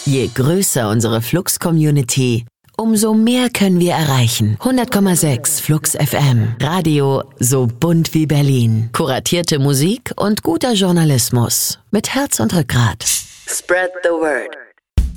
Je größer unsere Flux-Community, umso mehr können wir erreichen. 100,6 Flux FM. Radio so bunt wie Berlin. Kuratierte Musik und guter Journalismus. Mit Herz und Rückgrat. Spread the word.